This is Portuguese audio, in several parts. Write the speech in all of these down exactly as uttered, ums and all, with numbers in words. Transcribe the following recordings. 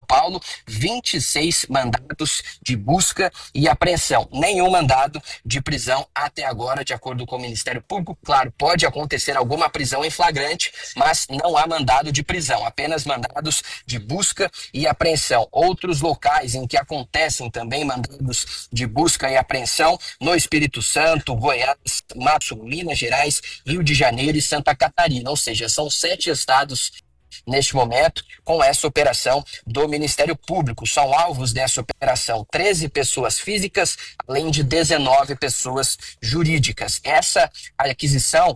Paulo, vinte e seis mandados de busca e apreensão. Nenhum mandado de prisão até agora, de acordo com o Ministério Público. Claro, pode acontecer alguma prisão em flagrante, mas não há mandado de prisão, apenas mandados de busca e apreensão. Outros locais em que acontecem também mandados de busca e apreensão, no Espírito Santo, Goiás, Mato Sul, Minas Gerais, Rio de Janeiro e Santa Catarina, ou seja, são sete estados neste momento com essa operação do Ministério Público. São alvos dessa operação treze pessoas físicas, além de dezenove pessoas jurídicas. Essa aquisição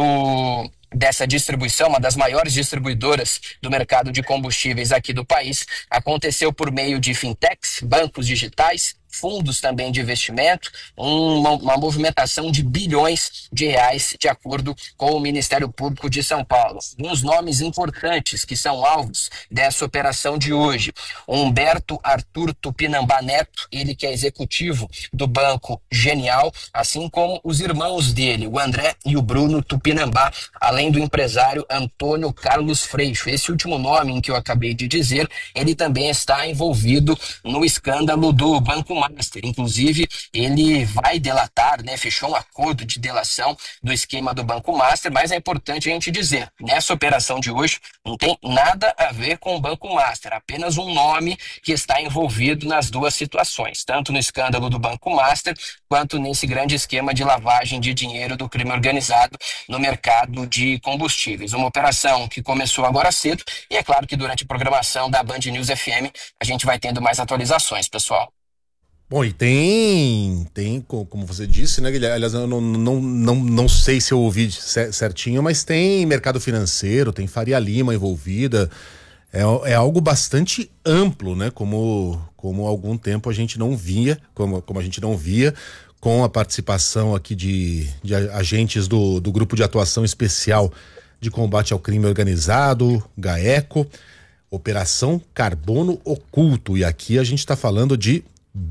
do dessa distribuição, uma das maiores distribuidoras do mercado de combustíveis aqui do país, aconteceu por meio de fintechs, bancos digitais, fundos também de investimento, uma, uma movimentação de bilhões de reais, de acordo com o Ministério Público de São Paulo. Alguns nomes importantes que são alvos dessa operação de hoje: Humberto Arthur Tupinambá Neto, ele que é executivo do Banco Genial, assim como os irmãos dele, o André e o Bruno Tupinambá, além do empresário Antônio Carlos Freixo. Esse último nome em que eu acabei de dizer, ele também está envolvido no escândalo do Banco Master. Inclusive, ele vai delatar, né, fechou um acordo de delação do esquema do Banco Master, mas é importante a gente dizer, nessa operação de hoje não tem nada a ver com o Banco Master, apenas um nome que está envolvido nas duas situações, tanto no escândalo do Banco Master, quanto nesse grande esquema de lavagem de dinheiro do crime organizado no mercado de combustíveis. Uma operação que começou agora cedo, e é claro que durante a programação da Band News F M a gente vai tendo mais atualizações, pessoal. Bom, e tem, tem, como você disse, né, Guilherme? Aliás, eu não, não, não, não sei se eu ouvi certinho, mas tem mercado financeiro, tem Faria Lima envolvida. É, é algo bastante amplo, né? Como, como há algum tempo a gente não via, como, como a gente não via, com a participação aqui de, de agentes do, do Grupo de Atuação Especial de Combate ao Crime Organizado, GAECO, Operação Carbono Oculto. E aqui a gente está falando de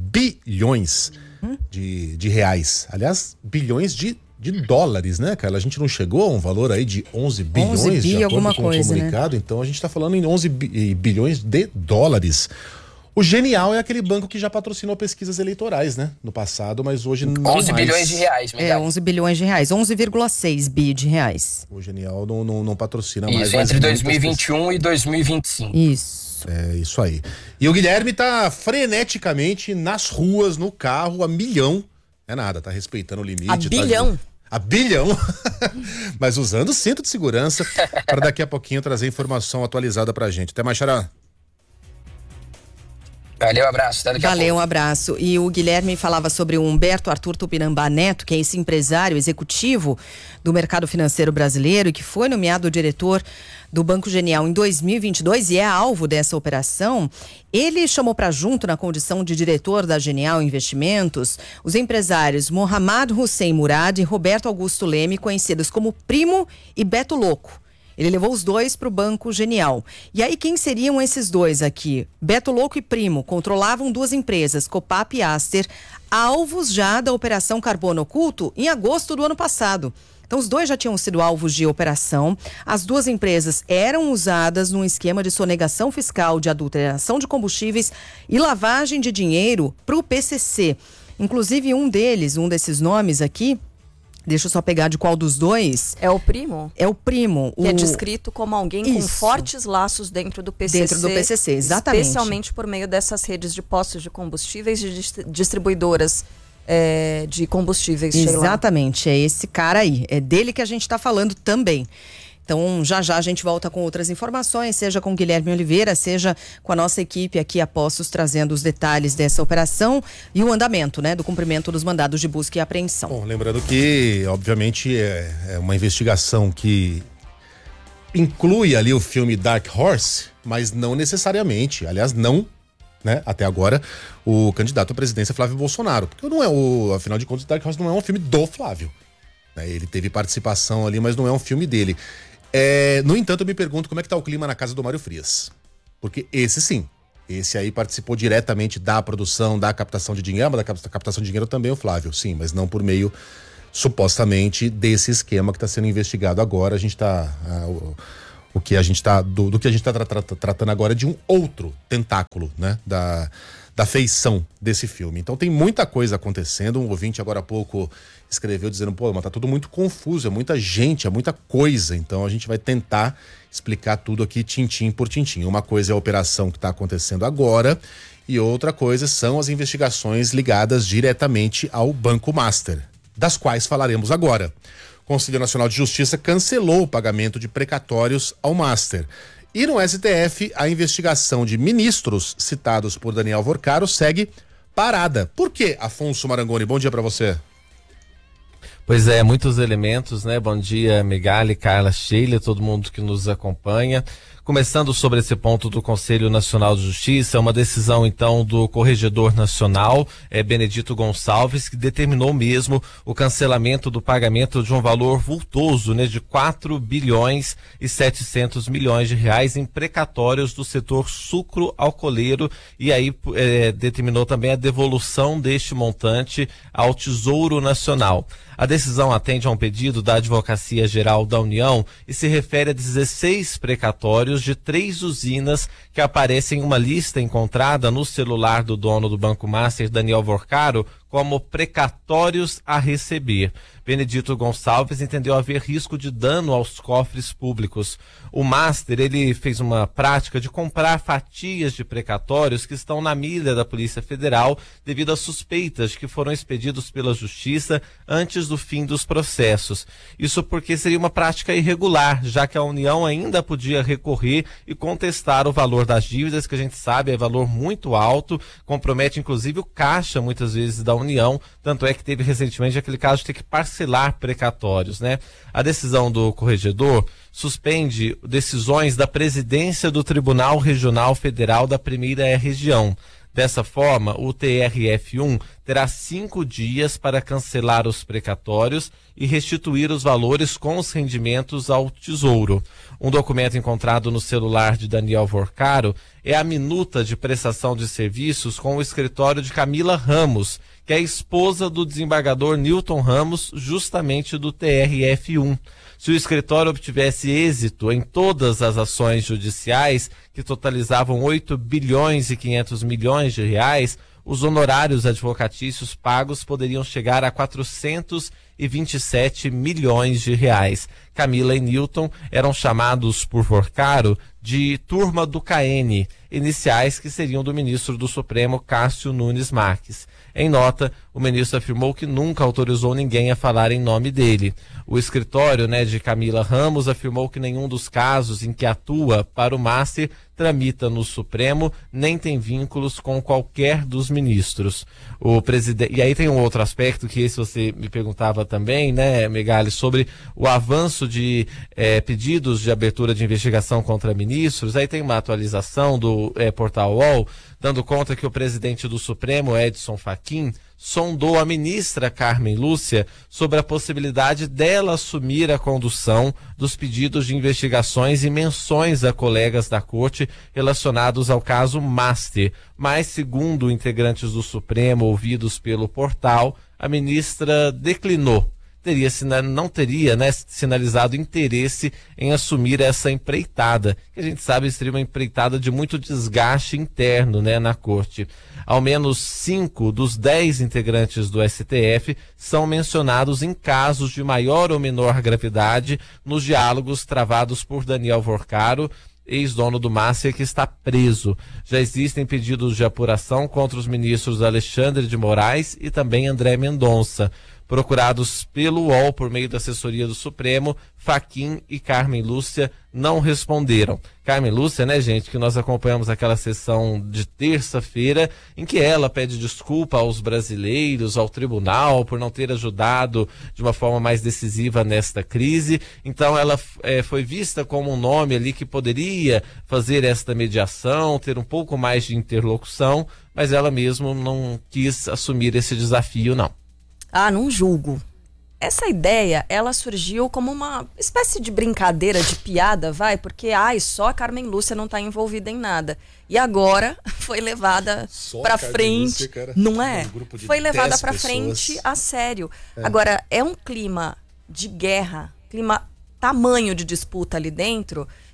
bilhões hum? de, de reais. Aliás, bilhões de, de dólares, né, cara? A gente não chegou a um valor aí de onze bilhões, onze bi, de acordo alguma com coisa, o comunicado, né? Então a gente tá falando em onze bilhões de dólares. O Genial é aquele banco que já patrocinou pesquisas eleitorais, né? No passado, mas hoje não onze mais. bilhões de reais, É, onze bilhões de reais, onze vírgula seis bi de reais. O Genial não, não, não patrocina Isso, mais. Isso, entre dois mil e vinte e um e dois mil e vinte e cinco. Isso. É isso aí. E o Guilherme tá freneticamente nas ruas, no carro, a milhão. É nada, tá respeitando o limite. A bilhão. Tá... A bilhão. Mas usando o cinto de segurança para daqui a pouquinho trazer informação atualizada pra gente. Até mais, Xará. Valeu, abraço. Até daqui a Valeu, pouco. um abraço. E o Guilherme falava sobre o Humberto Arthur Tupinambá Neto, que é esse empresário executivo do mercado financeiro brasileiro e que foi nomeado diretor do Banco Genial em dois mil e vinte e dois e é alvo dessa operação. Ele chamou para junto, na condição de diretor da Genial Investimentos, os empresários Mohammad Hussein Murad e Roberto Augusto Leme, conhecidos como Primo e Beto Louco. Ele levou os dois para o Banco Genial. E aí, quem seriam esses dois aqui? Beto Louco e Primo controlavam duas empresas, Copap e Aster, alvos já da Operação Carbono Oculto em agosto do ano passado. Então, os dois já tinham sido alvos de operação. As duas empresas eram usadas num esquema de sonegação fiscal, de adulteração de combustíveis e lavagem de dinheiro para o P C C. Inclusive, um deles, um desses nomes aqui, deixa eu só pegar de qual dos dois. É o Primo? É o Primo. Que o... é descrito como alguém com Isso. fortes laços dentro do P C C. Dentro do P C C, exatamente. Especialmente por meio dessas redes de postos de combustíveis, de distribuidoras é, de combustíveis. Exatamente, é esse cara aí. É dele que a gente está falando também. Então, já já a gente volta com outras informações, seja com o Guilherme Oliveira, seja com a nossa equipe aqui a postos, trazendo os detalhes dessa operação e o andamento, né, do cumprimento dos mandados de busca e apreensão. Bom, lembrando que, obviamente, é, é uma investigação que inclui ali o filme Dark Horse, mas não necessariamente, aliás, não, né, até agora, o candidato à presidência Flávio Bolsonaro, porque não é o, afinal de contas, Dark Horse não é um filme do Flávio, né, ele teve participação ali, mas não é um filme dele. É, no entanto, eu me pergunto como é que tá o clima na casa do Mário Frias. Porque esse sim, esse aí participou diretamente da produção, da captação de dinheiro, mas da captação de dinheiro também o Flávio, sim, mas não por meio, supostamente, desse esquema que está sendo investigado agora. A gente tá... A, o, O que a gente tá, do, do que a gente está tra tra tratando agora é de um outro tentáculo, né? Da, da feição desse filme. Então tem muita coisa acontecendo. Um ouvinte agora há pouco escreveu dizendo, pô, mas tá tudo muito confuso, é muita gente, é muita coisa. Então a gente vai tentar explicar tudo aqui tintim por tintim. Uma coisa é a operação que está acontecendo agora e outra coisa são as investigações ligadas diretamente ao Banco Master, das quais falaremos agora. O Conselho Nacional de Justiça cancelou o pagamento de precatórios ao Master. E no S T F, a investigação de ministros citados por Daniel Vorcaro segue parada. Por quê, Afonso Marangoni? Bom dia para você. Pois é, muitos elementos, né? Bom dia, Megali, Carla, Sheila, todo mundo que nos acompanha. Começando sobre esse ponto do Conselho Nacional de Justiça, uma decisão então do Corregedor Nacional, é, Benedito Gonçalves, que determinou mesmo o cancelamento do pagamento de um valor vultoso, né, de quatro bilhões e setecentos milhões de reais em precatórios do setor sucro-alcooleiro e aí é, determinou também a devolução deste montante ao Tesouro Nacional. A decisão atende a um pedido da Advocacia Geral da União e se refere a dezesseis precatórios de três usinas que aparecem em uma lista encontrada no celular do dono do Banco Master, Daniel Vorcaro, como precatórios a receber. Benedito Gonçalves entendeu haver risco de dano aos cofres públicos. O Master, ele fez uma prática de comprar fatias de precatórios que estão na mira da Polícia Federal devido a suspeitas que foram expedidos pela Justiça antes do fim dos processos. Isso porque seria uma prática irregular, já que a União ainda podia recorrer e contestar o valor das dívidas, que a gente sabe é valor muito alto, compromete inclusive o caixa muitas vezes da União, tanto é que teve recentemente aquele caso de ter que parcelar precatórios, né? A decisão do corregedor suspende decisões da presidência do Tribunal Regional Federal da Primeira Região. Dessa forma, o T R F um terá cinco dias para cancelar os precatórios e restituir os valores com os rendimentos ao Tesouro. Um documento encontrado no celular de Daniel Vorcaro é a minuta de prestação de serviços com o escritório de Camila Ramos, que é a esposa do desembargador Newton Ramos, justamente do T R F um. Se o escritório obtivesse êxito em todas as ações judiciais, que totalizavam oito bilhões e quinhentos milhões de reais, os honorários advocatícios pagos poderiam chegar a quatrocentos e vinte e sete milhões de reais. Camila e Newton eram chamados por Vorcaro de Turma do K N, iniciais que seriam do ministro do Supremo, Cássio Nunes Marques. Em nota, o ministro afirmou que nunca autorizou ninguém a falar em nome dele. O escritório, né, de Camila Ramos afirmou que nenhum dos casos em que atua para o Master tramita no Supremo, nem tem vínculos com qualquer dos ministros. O presidente... E aí tem um outro aspecto que esse você me perguntava também, né, Megali, sobre o avanço de eh, pedidos de abertura de investigação contra ministros. Aí tem uma atualização do eh, portal U O L, dando conta que o presidente do Supremo, Edson Fachin, sondou a ministra Carmen Lúcia sobre a possibilidade dela assumir a condução dos pedidos de investigações e menções a colegas da corte relacionados ao caso Master. Mas, segundo integrantes do Supremo ouvidos pelo portal, a ministra declinou. Teria, não teria, né, sinalizado interesse em assumir essa empreitada, que a gente sabe seria uma empreitada de muito desgaste interno, né, na corte. Ao menos cinco dos dez integrantes do S T F são mencionados em casos de maior ou menor gravidade nos diálogos travados por Daniel Vorcaro, ex-dono do Master, que está preso. Já existem pedidos de apuração contra os ministros Alexandre de Moraes e também André Mendonça. Procurados pelo U O L por meio da assessoria do Supremo, Fachin e Carmen Lúcia não responderam. Carmen Lúcia, né, gente, que nós acompanhamos aquela sessão de terça-feira, em que ela pede desculpa aos brasileiros, ao tribunal, por não ter ajudado de uma forma mais decisiva nesta crise. Então ela é, foi vista como um nome ali que poderia fazer esta mediação, ter um pouco mais de interlocução, mas ela mesma não quis assumir esse desafio, não. Ah, não julgo. Essa ideia, ela surgiu como uma espécie de brincadeira, de piada, vai, porque, ai, só a Carmen Lúcia não está envolvida em nada. E agora foi levada para frente, Lúcia, cara, não é? Um foi levada para frente a sério. É. Agora, é um clima de guerra, clima tamanho de disputa ali dentro,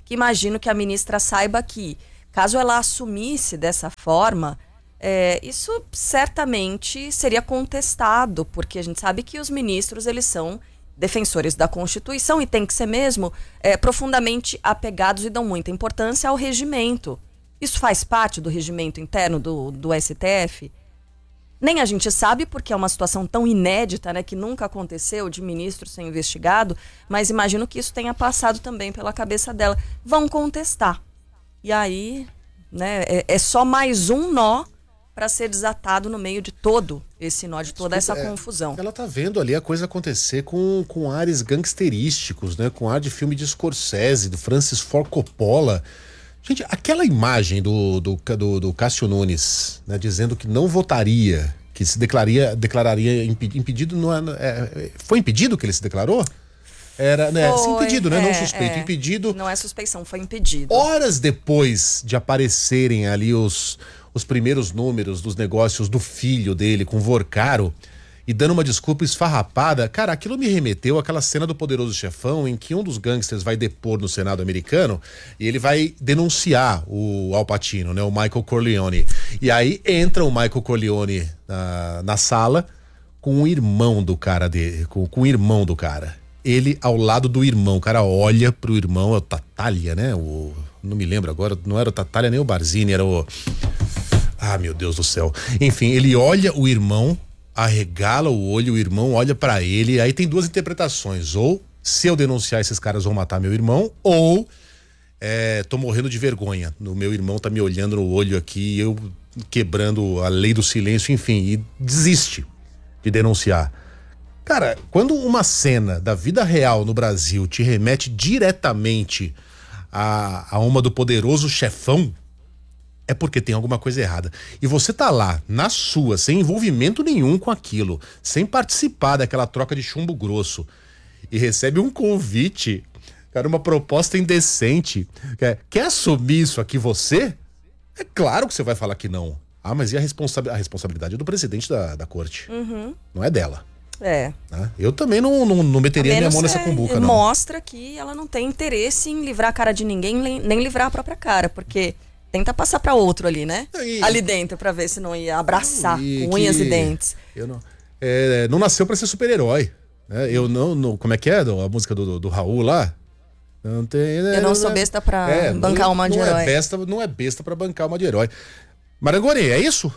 que imagino que a ministra saiba que, caso ela assumisse dessa forma, é, isso certamente seria contestado, porque a gente sabe que os ministros, eles são defensores da Constituição e tem que ser mesmo é, profundamente apegados e dão muita importância ao regimento. Isso faz parte do regimento interno do, do S T F? Nem a gente sabe, porque é uma situação tão inédita, né, que nunca aconteceu de ministro ser investigado, mas imagino que isso tenha passado também pela cabeça dela. Vão contestar. E aí, né, é, é só mais um nó para ser desatado no meio de todo esse nó, de toda essa é, confusão. Ela tá vendo ali a coisa acontecer com, com ares gangsterísticos, né? Com ar de filme de Scorsese, do Francis Ford Coppola. Gente, aquela imagem do, do, do, do Cássio Nunes, né, dizendo que não votaria, que se declararia, declararia impedido, não é, é, foi impedido que ele se declarou? Era, né, foi, sim, impedido, né? É, não suspeito, é. impedido. Não é suspeição, foi impedido. Horas depois de aparecerem ali os, os primeiros números dos negócios do filho dele com Vorcaro, e dando uma desculpa esfarrapada, cara, aquilo me remeteu àquela cena do Poderoso Chefão em que um dos gangsters vai depor no Senado americano e ele vai denunciar o Al Pacino, né, o Michael Corleone. E aí entra o Michael Corleone na, na sala com o irmão do cara dele, com, com o irmão do cara. Ele ao lado do irmão, o cara olha pro irmão, é o Tattaglia, né, o, não me lembro agora, não era o Tattaglia nem o Barzini, era o... Ah, meu Deus do céu. Enfim, ele olha o irmão, arregala o olho, o irmão olha pra ele, aí tem duas interpretações, ou se eu denunciar esses caras vão matar meu irmão, ou é, tô morrendo de vergonha, o meu irmão tá me olhando no olho aqui, eu quebrando a lei do silêncio, enfim, e desiste de denunciar. Cara, quando uma cena da vida real no Brasil te remete diretamente a, a uma do Poderoso Chefão, é porque tem alguma coisa errada. E você tá lá, na sua, sem envolvimento nenhum com aquilo, sem participar daquela troca de chumbo grosso, e recebe um convite, cara, uma proposta indecente. Quer, quer assumir isso aqui você? É claro que você vai falar que não. Ah, mas e a, responsa- a responsabilidade é do presidente da, da corte? Uhum. Não é dela. É. Né? Eu também não, não, não meteria minha mão nessa cumbuca, não. Mostra que ela não tem interesse em livrar a cara de ninguém, nem, nem livrar a própria cara, porque... Tenta passar pra outro ali, né? E, ali dentro, pra ver se não ia abraçar e com unhas que e dentes. Eu não, é, não nasceu pra ser super-herói. Né? Eu não, não. Como é que é a música do, do, do Raul lá? Não tem, eu não sou besta pra é, bancar não, uma de não herói. É besta, não é besta pra bancar uma de herói. Marangoni, é isso?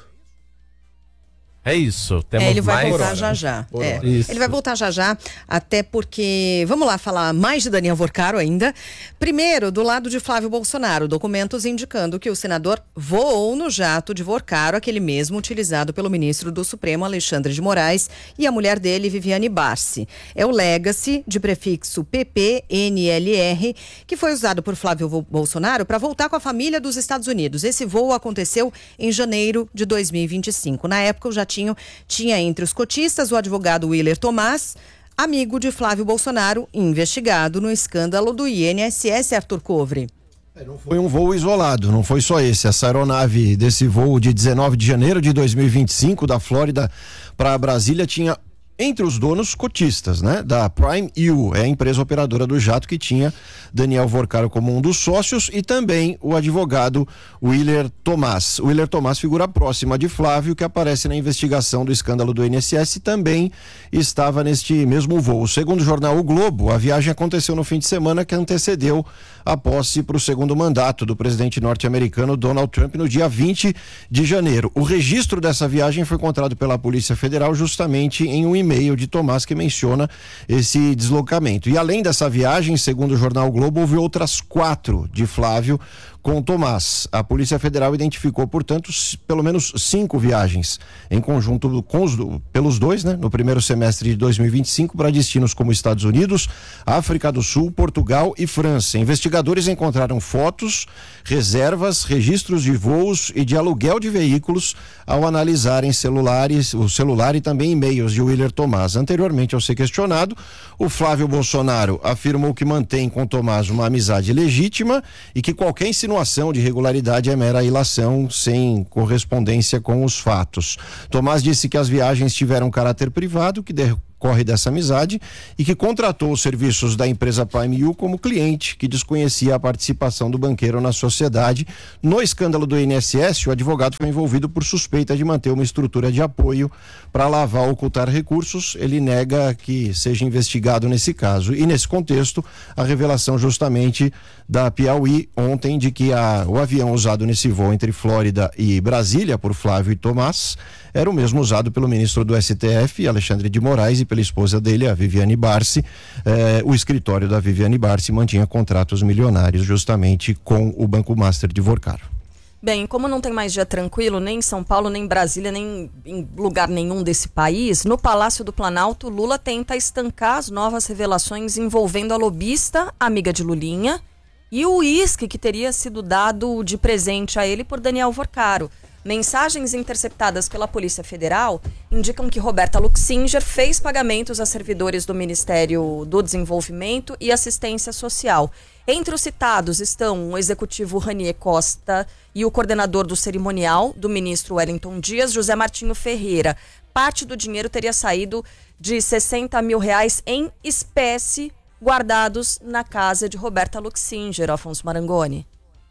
É isso. Temos é, ele vai mais... voltar já já. É. Isso. Ele vai voltar já já, até porque, vamos lá falar mais de Daniel Vorcaro ainda. Primeiro, do lado de Flávio Bolsonaro, documentos indicando que o senador voou no jato de Vorcaro, aquele mesmo utilizado pelo ministro do Supremo, Alexandre de Moraes, e a mulher dele, Viviane Barsi. É o Legacy, de prefixo P P N L R, que foi usado por Flávio Bolsonaro para voltar com a família dos Estados Unidos. Esse voo aconteceu em janeiro de dois mil e vinte e cinco. Na época, o jatinho tinha entre os cotistas o advogado Willer Tomás, amigo de Flávio Bolsonaro, investigado no escândalo do I N S S, Arthur Covre. É, não foi um voo isolado, não foi só esse. Essa aeronave desse voo de dezenove de janeiro de dois mil e vinte e cinco da Flórida para Brasília tinha entre os donos cotistas, né? Da Prime U, é a empresa operadora do jato que tinha Daniel Vorcaro como um dos sócios e também o advogado Willer Tomás. Willer Tomás, figura próxima de Flávio, que aparece na investigação do escândalo do I N S S, também estava neste mesmo voo. Segundo o jornal O Globo, a viagem aconteceu no fim de semana que antecedeu a posse para o segundo mandato do presidente norte-americano Donald Trump no dia vinte de janeiro. O registro dessa viagem foi encontrado pela Polícia Federal justamente em um e-mail de Tomás que menciona esse deslocamento. E além dessa viagem, segundo o jornal o Globo, houve outras quatro de Flávio com Tomás. A Polícia Federal identificou, portanto, pelo menos cinco viagens em conjunto com os, pelos dois, né, no primeiro semestre de dois mil e vinte e cinco para destinos como Estados Unidos, África do Sul, Portugal e França. Investigadores encontraram fotos, reservas, registros de voos e de aluguel de veículos ao analisarem celulares, o celular e também e-mails de Willer Tomás. Anteriormente ao ser questionado, o Flávio Bolsonaro afirmou que mantém com Tomás uma amizade legítima e que qualquer insinuação de irregularidade é mera ilação sem correspondência com os fatos. Tomás disse que as viagens tiveram caráter privado, que de corre dessa amizade e que contratou os serviços da empresa Prime U como cliente, que desconhecia a participação do banqueiro na sociedade. No escândalo do I N S S, o advogado foi envolvido por suspeita de manter uma estrutura de apoio para lavar ou ocultar recursos. Ele nega que seja investigado nesse caso. E nesse contexto, a revelação justamente da Piauí ontem de que a, o avião usado nesse voo entre Flórida e Brasília por Flávio e Tomás era o mesmo usado pelo ministro do S T F, Alexandre de Moraes, e pela esposa dele, a Viviane Barsi. Eh, o escritório da Viviane Barsi mantinha contratos milionários justamente com o Banco Master de Vorcaro. Bem, como não tem mais dia tranquilo, nem em São Paulo, nem em Brasília, nem em lugar nenhum desse país, no Palácio do Planalto, Lula tenta estancar as novas revelações envolvendo a lobista, amiga de Lulinha, e o uísque que teria sido dado de presente a ele por Daniel Vorcaro. Mensagens interceptadas pela Polícia Federal indicam que Roberta Luxinger fez pagamentos a servidores do Ministério do Desenvolvimento e Assistência Social. Entre os citados estão o executivo Ranier Costa e o coordenador do cerimonial do ministro Wellington Dias, José Martinho Ferreira. Parte do dinheiro teria saído de sessenta mil reais em espécie guardados na casa de Roberta Luxinger, Afonso Marangoni.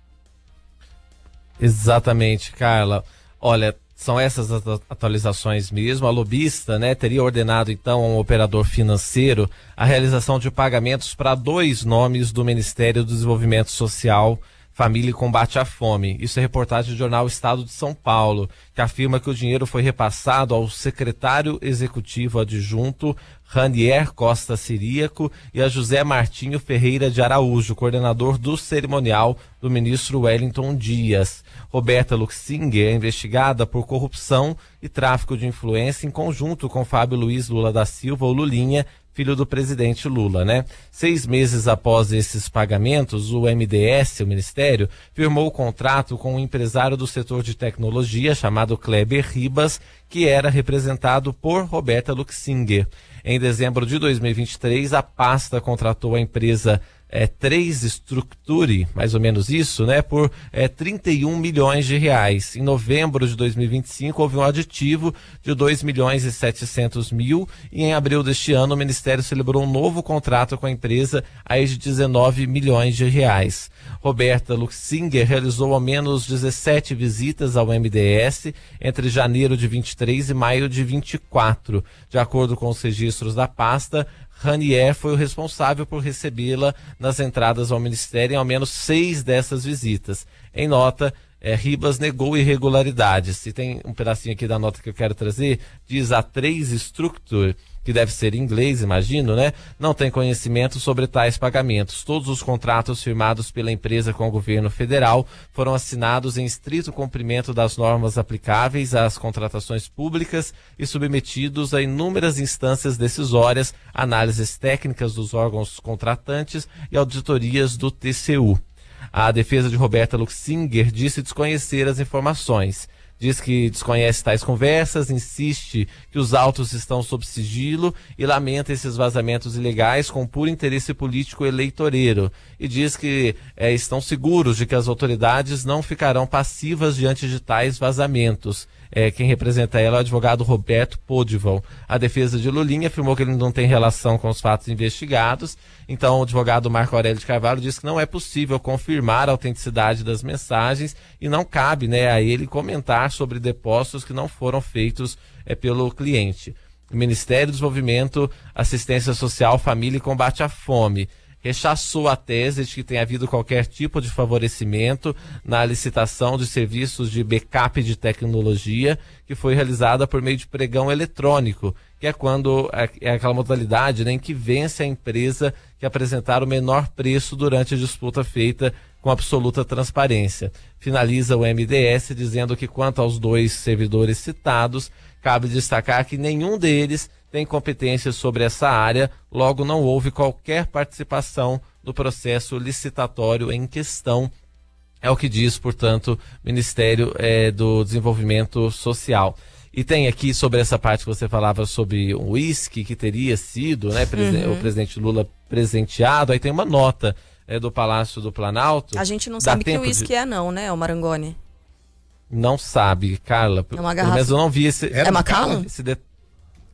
Exatamente, Carla. Olha, são essas atualizações mesmo. A lobista, né, teria ordenado então a um operador financeiro a realização de pagamentos para dois nomes do Ministério do Desenvolvimento Social, Família e Combate à Fome. Isso é reportagem do jornal Estado de São Paulo, que afirma que o dinheiro foi repassado ao secretário executivo adjunto Ranier Costa Ciríaco e a José Martinho Ferreira de Araújo, coordenador do cerimonial do ministro Wellington Dias. Roberta Luxinger é investigada por corrupção e tráfico de influência em conjunto com Fábio Luiz Lula da Silva, ou Lulinha, filho do presidente Lula, né? Seis meses após esses pagamentos, o M D S, o Ministério, firmou o contrato com um empresário do setor de tecnologia chamado Kleber Ribas, que era representado por Roberta Luxinger. Em dezembro de dois mil e vinte e três, a pasta contratou a empresa é, três Structure, mais ou menos isso, né, por é, trinta e um milhões de reais. Em novembro de dois mil e vinte e cinco, houve um aditivo de dois milhões e setecentos mil e em abril deste ano o Ministério celebrou um novo contrato com a empresa aí de dezenove milhões de reais. Roberta Luxinger realizou ao menos dezessete visitas ao M D S entre janeiro de vinte e três e maio de vinte e quatro. De acordo com os registros da pasta, Ranier foi o responsável por recebê-la nas entradas ao Ministério em ao menos seis dessas visitas. Em nota, é, Ribas negou irregularidades. E tem um pedacinho aqui da nota que eu quero trazer, diz a três Structure, que deve ser em inglês, imagino, né? Não tem conhecimento sobre tais pagamentos. Todos os contratos firmados pela empresa com o governo federal foram assinados em estrito cumprimento das normas aplicáveis às contratações públicas e submetidos a inúmeras instâncias decisórias, análises técnicas dos órgãos contratantes e auditorias do T C U. A defesa de Roberta Luxinger disse desconhecer as informações. Diz que desconhece tais conversas, insiste que os autos estão sob sigilo e lamenta esses vazamentos ilegais com puro interesse político eleitoreiro. E diz que é, estão seguros de que as autoridades não ficarão passivas diante de tais vazamentos. É, quem representa ela é o advogado Roberto Podival. A defesa de Lulinha afirmou que ele não tem relação com os fatos investigados. Então o advogado Marco Aurélio de Carvalho disse que não é possível confirmar a autenticidade das mensagens e não cabe, né, a ele comentar sobre depósitos que não foram feitos é, pelo cliente. O Ministério do Desenvolvimento, Assistência Social, Família e Combate à Fome rechaçou a tese de que tenha havido qualquer tipo de favorecimento na licitação de serviços de backup de tecnologia que foi realizada por meio de pregão eletrônico, que é quando é aquela modalidade, né, em que vence a empresa que apresentar o menor preço durante a disputa feita com absoluta transparência. Finaliza o M D S dizendo que quanto aos dois servidores citados, cabe destacar que nenhum deles tem competência sobre essa área, logo não houve qualquer participação no processo licitatório em questão. É o que diz, portanto, o Ministério é, do Desenvolvimento Social. E tem aqui sobre essa parte que você falava sobre o uísque que teria sido, né, presen- uhum. o presidente Lula presenteado. Aí tem uma nota é, do Palácio do Planalto. A gente não sabe que uísque de... é não, né, o Marangoni? Não sabe, Carla. É uma garrafa. Pelo menos eu não vi esse... É Macallan? Esse de...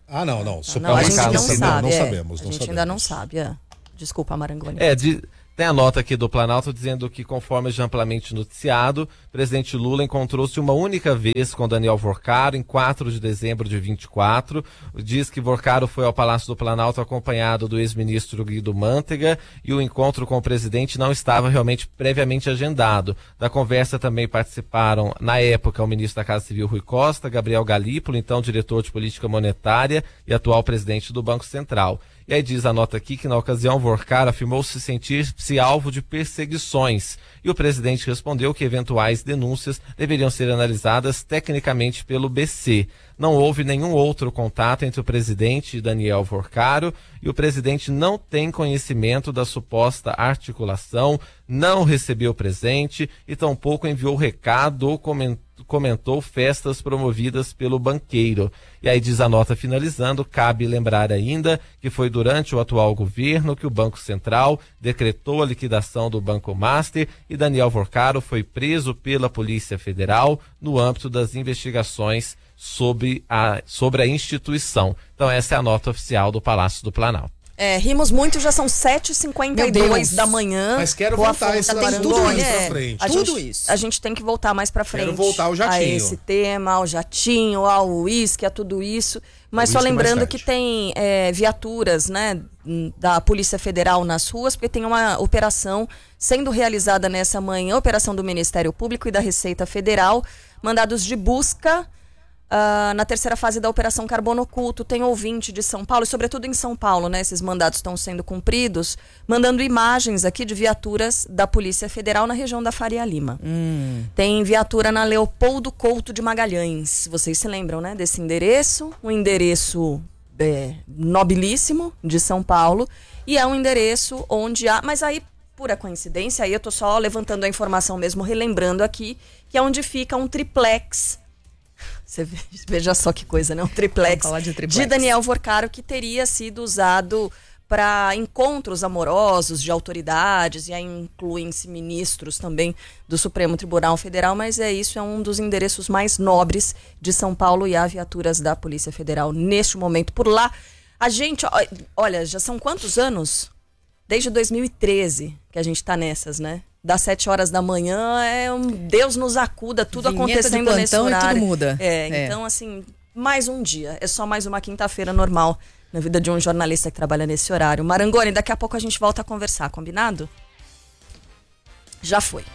Ah, não, não. Não, a gente não Não, sabe. não é. sabemos. A não gente sabemos. ainda não sabe. É. Desculpa, Marangoni. É, de, tem a nota aqui do Planalto dizendo que, conforme já amplamente noticiado, o presidente Lula encontrou-se uma única vez com Daniel Vorcaro em quatro de dezembro de vinte e quatro. Diz que Vorcaro foi ao Palácio do Planalto acompanhado do ex-ministro Guido Mantega e o encontro com o presidente não estava realmente previamente agendado. Da conversa também participaram, na época, o ministro da Casa Civil Rui Costa, Gabriel Galípolo, então diretor de política monetária e atual presidente do Banco Central. E aí diz a nota aqui que na ocasião Vorcaro afirmou se sentir-se alvo de perseguições e o presidente respondeu que eventuais denúncias deveriam ser analisadas tecnicamente pelo B C. Não houve nenhum outro contato entre o presidente e Daniel Vorcaro e o presidente não tem conhecimento da suposta articulação, não recebeu presente e tampouco enviou recado ou comentário comentou festas promovidas pelo banqueiro. E aí diz a nota finalizando, cabe lembrar ainda que foi durante o atual governo que o Banco Central decretou a liquidação do Banco Master e Daniel Vorcaro foi preso pela Polícia Federal no âmbito das investigações sobre a, sobre a instituição. Então essa é a nota oficial do Palácio do Planalto. É, rimos muito, já são sete e cinquenta e dois da manhã. Mas quero Boa voltar Fonte, isso tem tudo tudo isso é, pra frente. A Tudo gente, isso. A gente tem que voltar mais pra frente. Quero voltar ao jatinho. A esse tema, ao jatinho, ao uísque, a tudo isso. Mas O só uísque lembrando mais que tarde. tem é, viaturas, né, da Polícia Federal nas ruas, porque tem uma operação sendo realizada nessa manhã, operação do Ministério Público e da Receita Federal, mandados de busca. Uh, na terceira fase da Operação Carbono Oculto, tem ouvinte de São Paulo, e sobretudo em São Paulo, né? Esses mandados estão sendo cumpridos, mandando imagens aqui de viaturas da Polícia Federal na região da Faria Lima. Hum. Tem viatura na Leopoldo Couto de Magalhães. Vocês se lembram, né? Desse endereço, um endereço é, nobilíssimo de São Paulo, e é um endereço onde há... Mas aí, pura coincidência, aí eu tô só levantando a informação mesmo, relembrando aqui, que é onde fica um triplex. Você veja só que coisa, né? Um triplex, de triplex de Daniel Vorcaro, que teria sido usado para encontros amorosos de autoridades, e aí incluem-se ministros também do Supremo Tribunal Federal, mas é isso, é um dos endereços mais nobres de São Paulo e há viaturas da Polícia Federal neste momento por lá. A gente, olha, já são quantos anos? Desde dois mil e treze que a gente está nessas, né? Das sete horas da manhã, é um Deus nos acuda, tudo Vinheta acontecendo de nesse plantão e horário. tudo muda. É, É. então assim, mais um dia. É só mais uma quinta-feira normal na vida de um jornalista que trabalha nesse horário. Marangoni, daqui a pouco a gente volta a conversar, combinado? Já foi.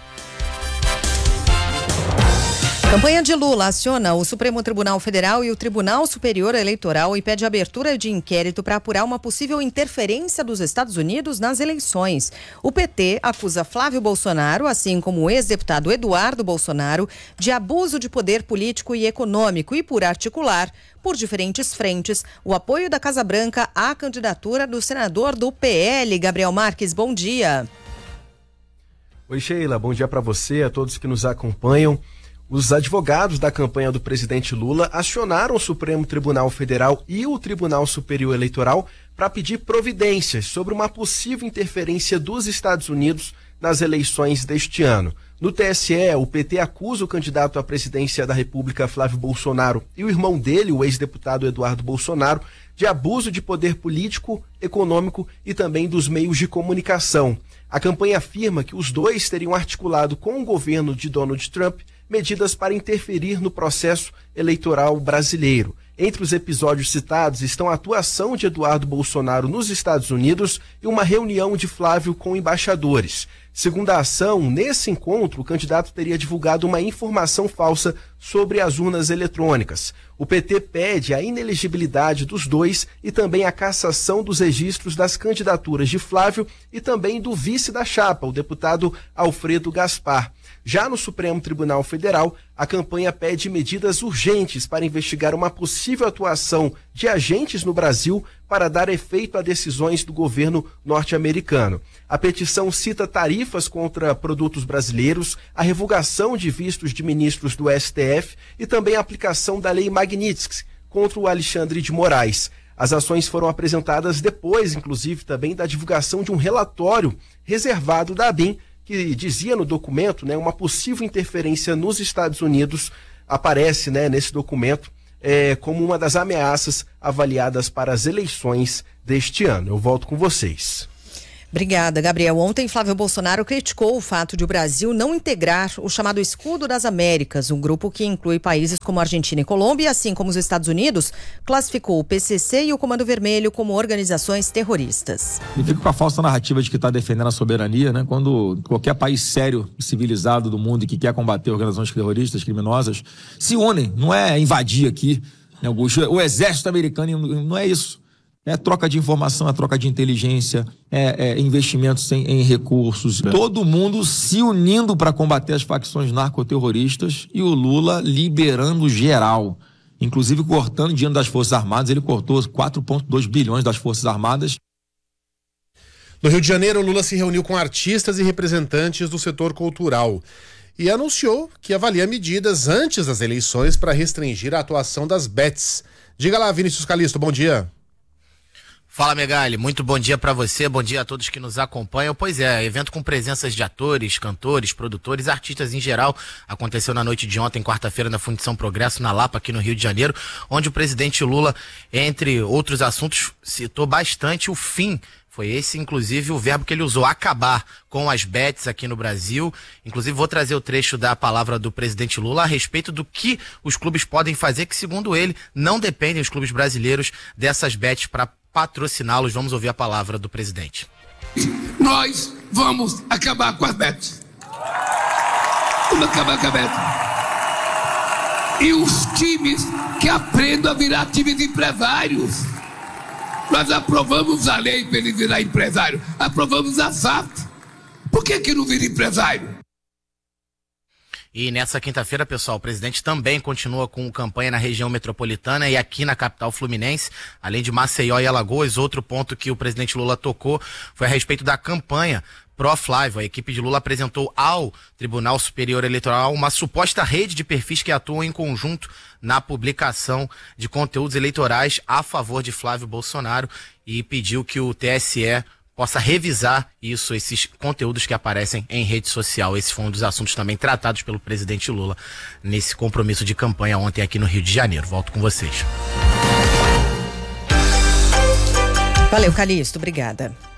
Campanha de Lula aciona o Supremo Tribunal Federal e o Tribunal Superior Eleitoral e pede abertura de inquérito para apurar uma possível interferência dos Estados Unidos nas eleições. O P T acusa Flávio Bolsonaro, assim como o ex-deputado Eduardo Bolsonaro, de abuso de poder político e econômico e por articular, por diferentes frentes, o apoio da Casa Branca à candidatura do senador do P L, Gabriel Marques. Bom dia. Oi, Sheila. Bom dia para você, a todos que nos acompanham. Os advogados da campanha do presidente Lula acionaram o Supremo Tribunal Federal e o Tribunal Superior Eleitoral para pedir providências sobre uma possível interferência dos Estados Unidos nas eleições deste ano. No T S E, o P T acusa o candidato à presidência da República, Flávio Bolsonaro, e o irmão dele, o ex-deputado Eduardo Bolsonaro, de abuso de poder político, econômico e também dos meios de comunicação. A campanha afirma que os dois teriam articulado com o governo de Donald Trump medidas para interferir no processo eleitoral brasileiro. Entre os episódios citados estão a atuação de Eduardo Bolsonaro nos Estados Unidos e uma reunião de Flávio com embaixadores. Segundo a ação, nesse encontro, o candidato teria divulgado uma informação falsa sobre as urnas eletrônicas. O P T pede a inelegibilidade dos dois e também a cassação dos registros das candidaturas de Flávio e também do vice da chapa, o deputado Alfredo Gaspar. Já no Supremo Tribunal Federal, a campanha pede medidas urgentes para investigar uma possível atuação de agentes no Brasil para dar efeito a decisões do governo norte-americano. A petição cita tarifas contra produtos brasileiros, a revogação de vistos de ministros do S T F e também a aplicação da Lei Magnitsky contra o Alexandre de Moraes. As ações foram apresentadas depois, inclusive, também da divulgação de um relatório reservado da ABIN, que dizia no documento, né, uma possível interferência nos Estados Unidos. Aparece, né, nesse documento é, como uma das ameaças avaliadas para as eleições deste ano. Eu volto com vocês. Obrigada, Gabriel. Ontem, Flávio Bolsonaro criticou o fato de o Brasil não integrar o chamado Escudo das Américas, um grupo que inclui países como Argentina e Colômbia, assim como os Estados Unidos, classificou o P C C e o Comando Vermelho como organizações terroristas. E fica com a falsa narrativa de que está defendendo a soberania, né? Quando qualquer país sério e civilizado do mundo e que quer combater organizações terroristas, criminosas, se unem, não é invadir aqui, né? o, o exército americano não é isso. É troca de informação, é troca de inteligência, é, é investimentos em, em recursos. É. Todo mundo se unindo para combater as facções narcoterroristas e o Lula liberando geral. Inclusive cortando dinheiro das Forças Armadas. Ele cortou quatro vírgula dois bilhões das Forças Armadas. No Rio de Janeiro, o Lula se reuniu com artistas e representantes do setor cultural e anunciou que avalia medidas antes das eleições para restringir a atuação das bets. Diga lá, Vinícius Calisto, bom dia. Fala, Megali, muito bom dia pra você, bom dia a todos que nos acompanham. Pois é, evento com presenças de atores, cantores, produtores, artistas em geral, aconteceu na noite de ontem, quarta-feira, na Fundição Progresso, na Lapa, aqui no Rio de Janeiro, onde o presidente Lula, entre outros assuntos, citou bastante o fim. Foi esse, inclusive, o verbo que ele usou, acabar com as bets aqui no Brasil. Inclusive, vou trazer o trecho da palavra do presidente Lula a respeito do que os clubes podem fazer, que, segundo ele, não dependem os clubes brasileiros dessas bets para patrociná-los. Vamos ouvir a palavra do presidente. Nós vamos acabar com as bets. Vamos acabar com a bet. E os times que aprendam a virar times empresários. Nós aprovamos a lei para ele virar empresário. Aprovamos a S A F. Por que que não vira empresário? E nessa quinta-feira, pessoal, o presidente também continua com campanha na região metropolitana e aqui na capital fluminense, além de Maceió e Alagoas. Outro ponto que o presidente Lula tocou foi a respeito da campanha pró-Flávio. A equipe de Lula apresentou ao Tribunal Superior Eleitoral uma suposta rede de perfis que atuam em conjunto na publicação de conteúdos eleitorais a favor de Flávio Bolsonaro e pediu que o T S E possa revisar isso, esses conteúdos que aparecem em rede social. Esse foi um dos assuntos também tratados pelo presidente Lula nesse compromisso de campanha ontem aqui no Rio de Janeiro. Volto com vocês. Valeu, Calixto. Obrigada.